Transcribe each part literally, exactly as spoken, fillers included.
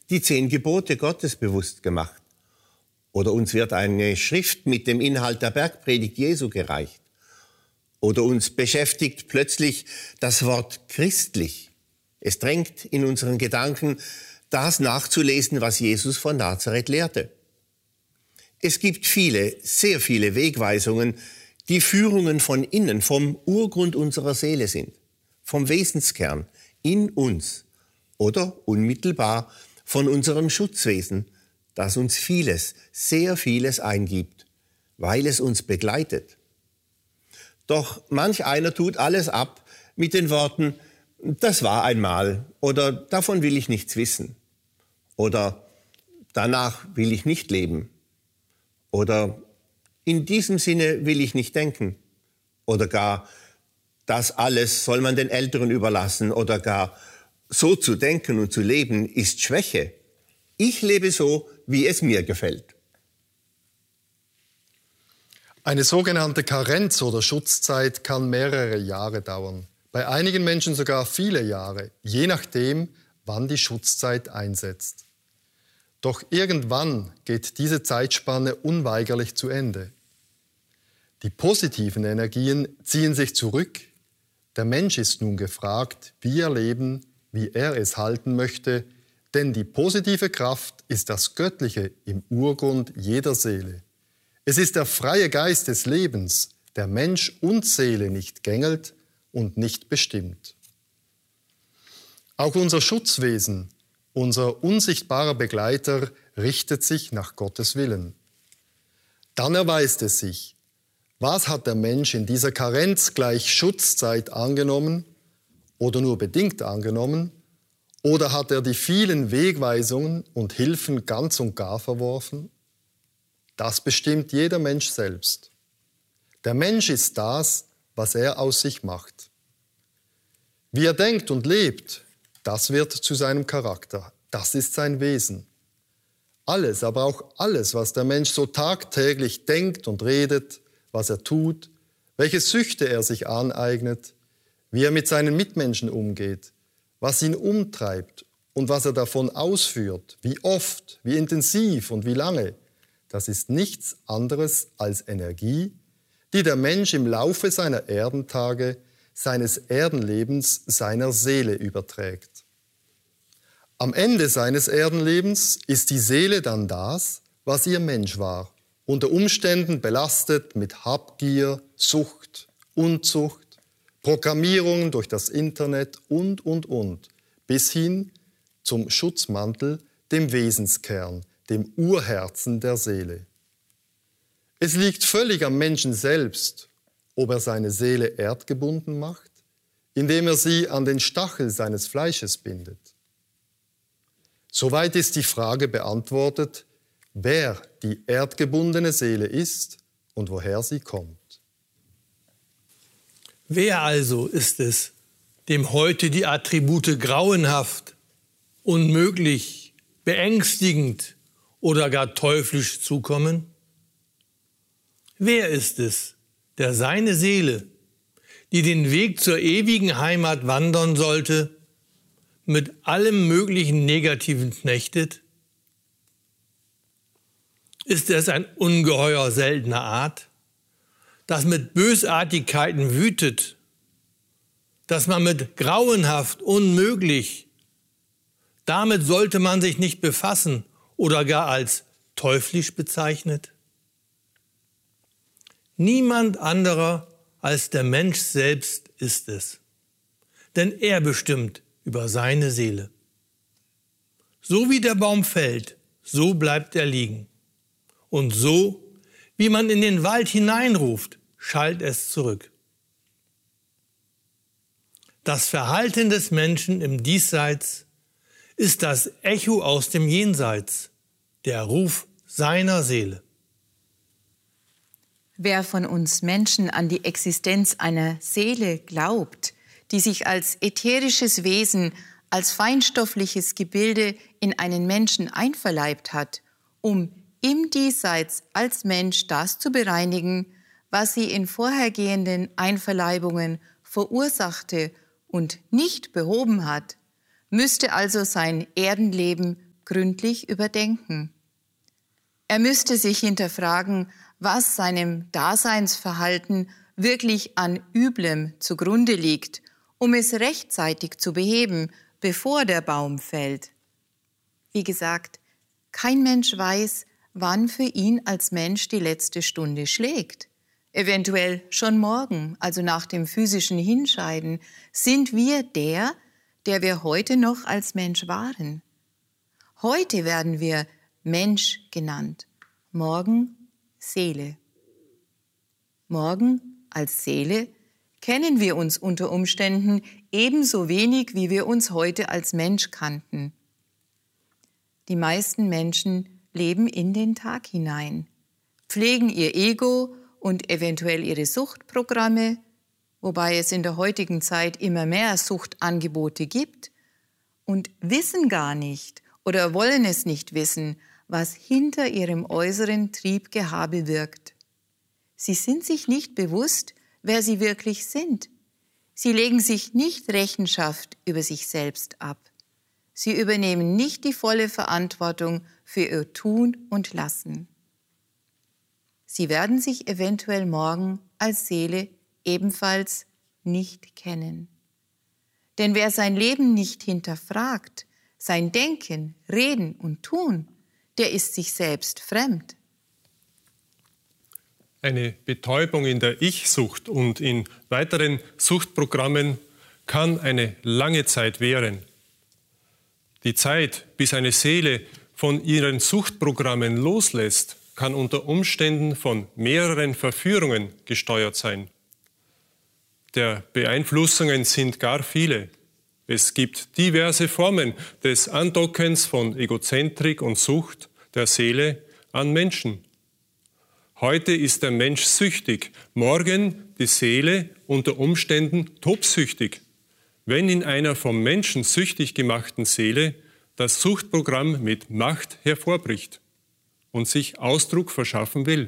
die zehn Gebote Gottes bewusst gemacht. Oder uns wird eine Schrift mit dem Inhalt der Bergpredigt Jesu gereicht. Oder uns beschäftigt plötzlich das Wort christlich. Es drängt in unseren Gedanken, das nachzulesen, was Jesus von Nazareth lehrte. Es gibt viele, sehr viele Wegweisungen, die Führungen von innen, vom Urgrund unserer Seele sind, vom Wesenskern in uns oder unmittelbar von unserem Schutzwesen, das uns vieles, sehr vieles eingibt, weil es uns begleitet. Doch manch einer tut alles ab mit den Worten, das war einmal oder davon will ich nichts wissen oder danach will ich nicht leben oder in diesem Sinne will ich nicht denken oder gar das alles soll man den Älteren überlassen oder gar so zu denken und zu leben ist Schwäche. Ich lebe so, wie es mir gefällt. Eine sogenannte Karenz oder Schutzzeit kann mehrere Jahre dauern. Bei einigen Menschen sogar viele Jahre, je nachdem, wann die Schutzzeit einsetzt. Doch irgendwann geht diese Zeitspanne unweigerlich zu Ende. Die positiven Energien ziehen sich zurück. Der Mensch ist nun gefragt, wie er leben, wie er es halten möchte, denn die positive Kraft ist das Göttliche im Urgrund jeder Seele. Es ist der freie Geist des Lebens, der Mensch und Seele nicht gängelt und nicht bestimmt. Auch unser Schutzwesen, unser unsichtbarer Begleiter, richtet sich nach Gottes Willen. Dann erweist es sich, was hat der Mensch in dieser Karenz gleich Schutzzeit angenommen oder nur bedingt angenommen, oder hat er die vielen Wegweisungen und Hilfen ganz und gar verworfen? Das bestimmt jeder Mensch selbst. Der Mensch ist das, was er aus sich macht. Wie er denkt und lebt, das wird zu seinem Charakter. Das ist sein Wesen. Alles, aber auch alles, was der Mensch so tagtäglich denkt und redet, was er tut, welche Süchte er sich aneignet, wie er mit seinen Mitmenschen umgeht, was ihn umtreibt und was er davon ausführt, wie oft, wie intensiv und wie lange, das ist nichts anderes als Energie, die der Mensch im Laufe seiner Erdentage, seines Erdenlebens, seiner Seele überträgt. Am Ende seines Erdenlebens ist die Seele dann das, was ihr Mensch war, unter Umständen belastet mit Habgier, Sucht, Unzucht, Programmierungen durch das Internet und, und, und, bis hin zum Schutzmantel, dem Wesenskern, dem Urherzen der Seele. Es liegt völlig am Menschen selbst, ob er seine Seele erdgebunden macht, indem er sie an den Stachel seines Fleisches bindet. Soweit ist die Frage beantwortet, wer die erdgebundene Seele ist und woher sie kommt. Wer also ist es, dem heute die Attribute grauenhaft, unmöglich, beängstigend oder gar teuflisch zukommen? Wer ist es, der seine Seele, die den Weg zur ewigen Heimat wandern sollte, mit allem möglichen Negativen knechtet? Ist es ein Ungeheuer seltener Art, das mit Bösartigkeiten wütet, dass man mit grauenhaft, unmöglich, damit sollte man sich nicht befassen oder gar als teuflisch bezeichnet? Niemand anderer als der Mensch selbst ist es, denn er bestimmt über seine Seele. So wie der Baum fällt, so bleibt er liegen. Und so, wie man in den Wald hineinruft, schallt es zurück. Das Verhalten des Menschen im Diesseits ist das Echo aus dem Jenseits, der Ruf seiner Seele. Wer von uns Menschen an die Existenz einer Seele glaubt, die sich als ätherisches Wesen, als feinstoffliches Gebilde in einen Menschen einverleibt hat, um im Diesseits als Mensch das zu bereinigen, was sie in vorhergehenden Einverleibungen verursachte und nicht behoben hat, müsste also sein Erdenleben gründlich überdenken. Er müsste sich hinterfragen, was seinem Daseinsverhalten wirklich an Üblem zugrunde liegt, um es rechtzeitig zu beheben, bevor der Baum fällt. Wie gesagt, kein Mensch weiß, wann für ihn als Mensch die letzte Stunde schlägt. Eventuell schon morgen, also nach dem physischen Hinscheiden, sind wir der, der wir heute noch als Mensch waren. Heute werden wir Mensch genannt, morgen Seele. Morgen als Seele kennen wir uns unter Umständen ebenso wenig, wie wir uns heute als Mensch kannten. Die meisten Menschen leben in den Tag hinein, pflegen ihr Ego und eventuell ihre Suchtprogramme, wobei es in der heutigen Zeit immer mehr Suchtangebote gibt, und wissen gar nicht oder wollen es nicht wissen, was hinter ihrem äußeren Triebgehabe wirkt. Sie sind sich nicht bewusst, wer sie wirklich sind. Sie legen sich nicht Rechenschaft über sich selbst ab. Sie übernehmen nicht die volle Verantwortung für ihr Tun und Lassen. Sie werden sich eventuell morgen als Seele ebenfalls nicht kennen. Denn wer sein Leben nicht hinterfragt, sein Denken, Reden und Tun, der ist sich selbst fremd. Eine Betäubung in der Ich-Sucht und in weiteren Suchtprogrammen kann eine lange Zeit währen. Die Zeit, bis eine Seele von ihren Suchtprogrammen loslässt, kann unter Umständen von mehreren Verführungen gesteuert sein. Der Beeinflussungen sind gar viele. Es gibt diverse Formen des Andockens von Egozentrik und Sucht der Seele an Menschen. Heute ist der Mensch süchtig, morgen die Seele unter Umständen tobsüchtig, wenn in einer vom Menschen süchtig gemachten Seele das Suchtprogramm mit Macht hervorbricht und sich Ausdruck verschaffen will.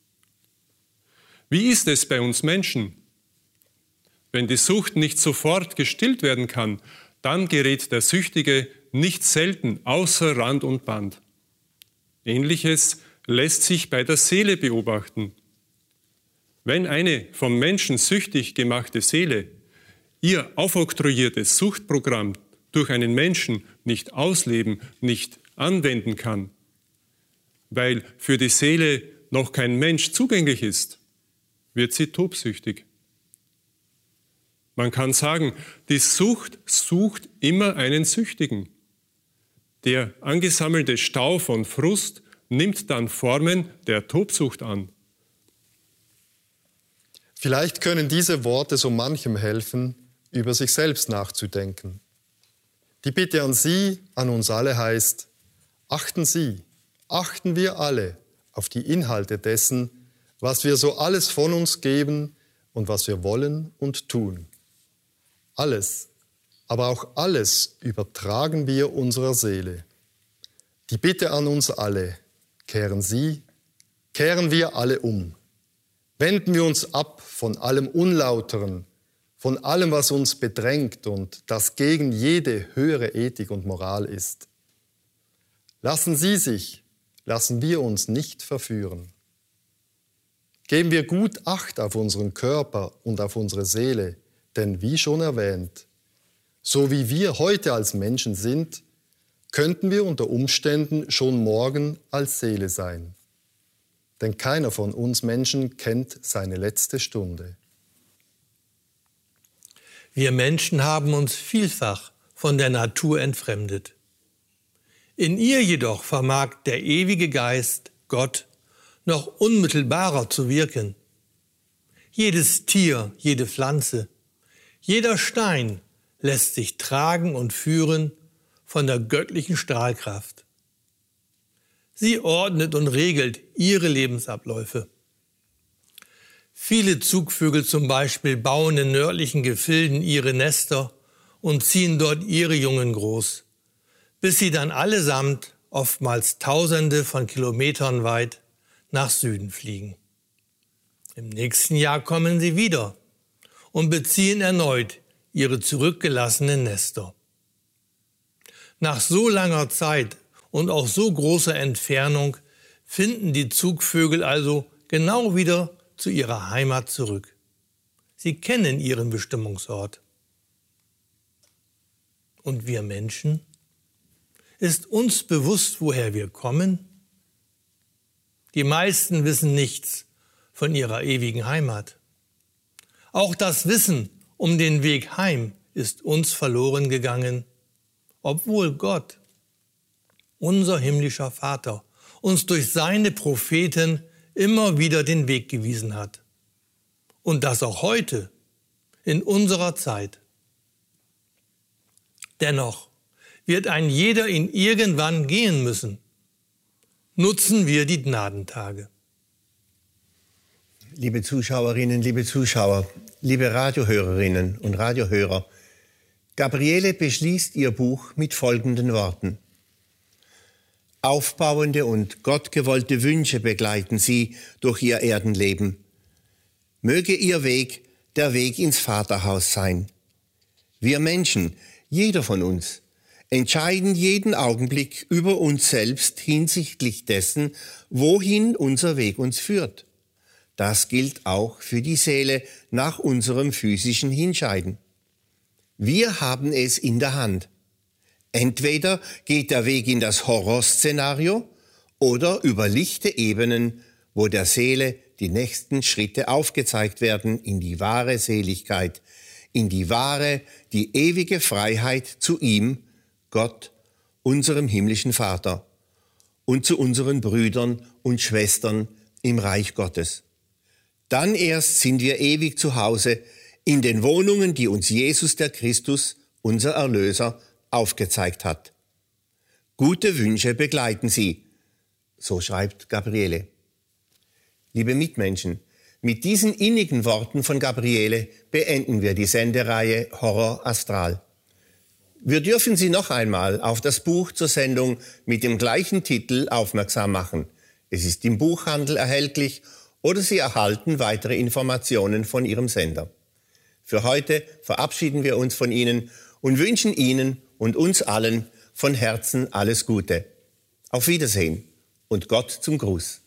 Wie ist es bei uns Menschen? Wenn die Sucht nicht sofort gestillt werden kann, dann gerät der Süchtige nicht selten außer Rand und Band. Ähnliches lässt sich bei der Seele beobachten. Wenn eine vom Menschen süchtig gemachte Seele ihr aufoktroyiertes Suchtprogramm durch einen Menschen nicht ausleben, nicht anwenden kann, weil für die Seele noch kein Mensch zugänglich ist, wird sie tobsüchtig. Man kann sagen, die Sucht sucht immer einen Süchtigen. Der angesammelte Stau von Frust nimmt dann Formen der Tobsucht an. Vielleicht können diese Worte so manchem helfen, über sich selbst nachzudenken. Die Bitte an Sie, an uns alle heißt, achten Sie, achten wir alle auf die Inhalte dessen, was wir so alles von uns geben und was wir wollen und tun. Alles, aber auch alles übertragen wir unserer Seele. Die Bitte an uns alle, kehren Sie, kehren wir alle um. Wenden wir uns ab von allem Unlauteren, von allem, was uns bedrängt und das gegen jede höhere Ethik und Moral ist. Lassen Sie sich, lassen wir uns nicht verführen. Geben wir gut Acht auf unseren Körper und auf unsere Seele, denn wie schon erwähnt, so wie wir heute als Menschen sind, könnten wir unter Umständen schon morgen als Seele sein. Denn keiner von uns Menschen kennt seine letzte Stunde. Wir Menschen haben uns vielfach von der Natur entfremdet. In ihr jedoch vermag der ewige Geist, Gott, noch unmittelbarer zu wirken. Jedes Tier, jede Pflanze, jeder Stein lässt sich tragen und führen von der göttlichen Strahlkraft. Sie ordnet und regelt ihre Lebensabläufe. Viele Zugvögel zum Beispiel bauen in nördlichen Gefilden ihre Nester und ziehen dort ihre Jungen groß, bis sie dann allesamt, oftmals Tausende von Kilometern weit, nach Süden fliegen. Im nächsten Jahr kommen sie wieder und beziehen erneut ihre zurückgelassenen Nester. Nach so langer Zeit und aus so großer Entfernung finden die Zugvögel also genau wieder zu ihrer Heimat zurück. Sie kennen ihren Bestimmungsort. Und wir Menschen? Ist uns bewusst, woher wir kommen? Die meisten wissen nichts von ihrer ewigen Heimat. Auch das Wissen um den Weg heim ist uns verloren gegangen, obwohl Gott, unser himmlischer Vater, uns durch seine Propheten immer wieder den Weg gewiesen hat. Und das auch heute, in unserer Zeit. Dennoch wird ein jeder ihn irgendwann gehen müssen. Nutzen wir die Gnadentage. Liebe Zuschauerinnen, liebe Zuschauer, liebe Radiohörerinnen und Radiohörer, Gabriele beschließt ihr Buch mit folgenden Worten. Aufbauende und gottgewollte Wünsche begleiten sie durch ihr Erdenleben. Möge ihr Weg der Weg ins Vaterhaus sein. Wir Menschen, jeder von uns, entscheiden jeden Augenblick über uns selbst hinsichtlich dessen, wohin unser Weg uns führt. Das gilt auch für die Seele nach unserem physischen Hinscheiden. Wir haben es in der Hand. Entweder geht der Weg in das Horrorszenario oder über lichte Ebenen, wo der Seele die nächsten Schritte aufgezeigt werden in die wahre Seligkeit, in die wahre, die ewige Freiheit zu ihm, Gott, unserem himmlischen Vater, und zu unseren Brüdern und Schwestern im Reich Gottes. Dann erst sind wir ewig zu Hause in den Wohnungen, die uns Jesus der Christus, unser Erlöser, aufgezeigt hat. Gute Wünsche begleiten sie, so schreibt Gabriele. Liebe Mitmenschen, mit diesen innigen Worten von Gabriele beenden wir die Sendereihe Horror Astral. Wir dürfen Sie noch einmal auf das Buch zur Sendung mit dem gleichen Titel aufmerksam machen. Es ist im Buchhandel erhältlich oder Sie erhalten weitere Informationen von Ihrem Sender. Für heute verabschieden wir uns von Ihnen und wünschen Ihnen und uns allen von Herzen alles Gute. Auf Wiedersehen und Gott zum Gruß.